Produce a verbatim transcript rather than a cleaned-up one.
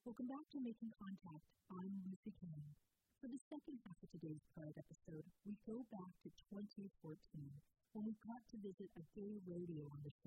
Welcome back to Making Contact. I'm Lucy Kane. For the second half of today's Pride episode, we go back to twenty fourteen when we got to visit a gay rodeo on the show.